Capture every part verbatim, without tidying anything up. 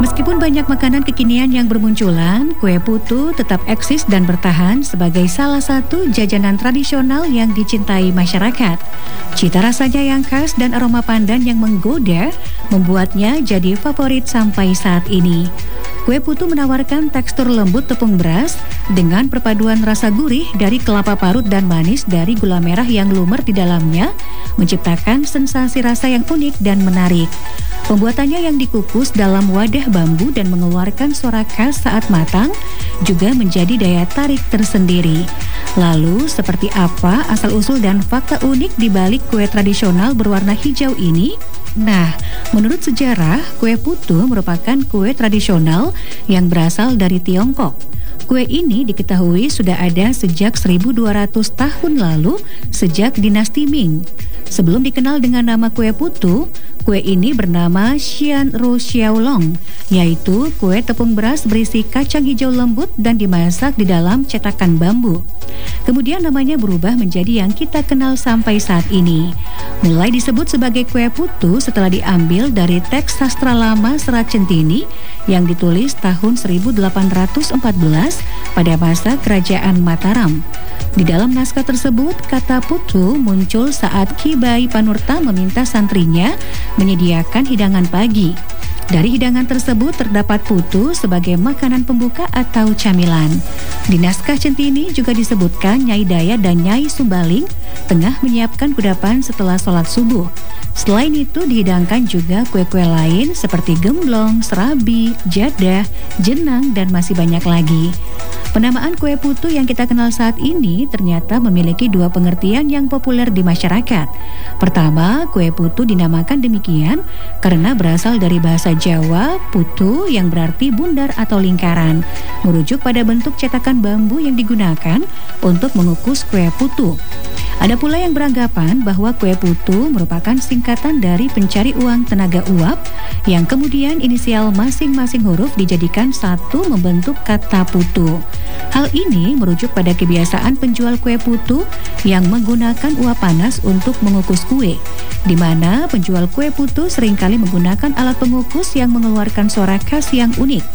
Meskipun banyak makanan kekinian yang bermunculan, kue putu tetap eksis dan bertahan sebagai salah satu jajanan tradisional yang dicintai masyarakat. Cita rasanya yang khas dan aroma pandan yang menggoda membuatnya jadi favorit sampai saat ini. Kue putu menawarkan tekstur lembut tepung beras dengan perpaduan rasa gurih dari kelapa parut dan manis dari gula merah yang lumer di dalamnya, menciptakan sensasi rasa yang unik dan menarik. Pembuatannya yang dikukus dalam wadah bambu dan mengeluarkan suara khas saat matang juga menjadi daya tarik tersendiri. Lalu, seperti apa asal-usul dan fakta unik di balik kue tradisional berwarna hijau ini? Nah, menurut sejarah, kue putu merupakan kue tradisional yang berasal dari Tiongkok. Kue ini diketahui sudah ada sejak seribu dua ratus tahun lalu, sejak dinasti Ming. Sebelum dikenal dengan nama kue putu, kue ini bernama Xian Ru Xiaolong, yaitu kue tepung beras berisi kacang hijau lembut dan dimasak di dalam cetakan bambu. Kemudian namanya berubah menjadi yang kita kenal sampai saat ini. Mulai disebut sebagai kue putu setelah diambil dari teks sastra lama Serat Centini yang ditulis tahun seribu delapan ratus empat belas pada masa Kerajaan Mataram. Di dalam naskah tersebut, kata putu muncul saat Ki Bai Panurta meminta santrinya menyediakan hidangan pagi. Dari hidangan tersebut terdapat putu sebagai makanan pembuka atau camilan. Di naskah Centini juga disebutkan Nyai Daya dan Nyai Sumbaling tengah menyiapkan kudapan setelah sholat subuh. Selain itu dihidangkan juga kue-kue lain seperti gemblong, serabi, jadah, jenang, dan masih banyak lagi. Penamaan kue putu yang kita kenal saat ini ternyata memiliki dua pengertian yang populer di masyarakat. Pertama, kue putu dinamakan demikian karena berasal dari bahasa Jawa putu yang berarti bundar atau lingkaran, merujuk pada bentuk cetakan bambu yang digunakan untuk mengukus kue putu. Ada pula yang beranggapan bahwa kue putu merupakan singkatan dari pencari uang tenaga uap yang kemudian inisial masing-masing huruf dijadikan satu membentuk kata putu. Hal ini merujuk pada kebiasaan penjual kue putu yang menggunakan uap panas untuk mengukus kue, di mana penjual kue putu seringkali menggunakan alat pengukus yang mengeluarkan suara khas yang unik.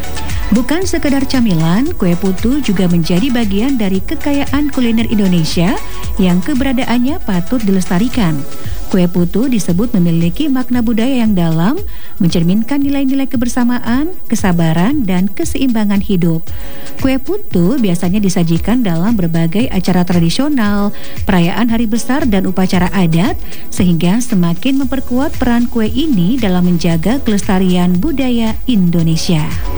Bukan sekedar camilan, kue putu juga menjadi bagian dari kekayaan kuliner Indonesia yang keberadaannya patut dilestarikan. Kue putu disebut memiliki makna budaya yang dalam, mencerminkan nilai-nilai kebersamaan, kesabaran, dan keseimbangan hidup. Kue putu biasanya disajikan dalam berbagai acara tradisional, perayaan hari besar, dan upacara adat, sehingga semakin memperkuat peran kue ini dalam menjaga kelestarian budaya Indonesia.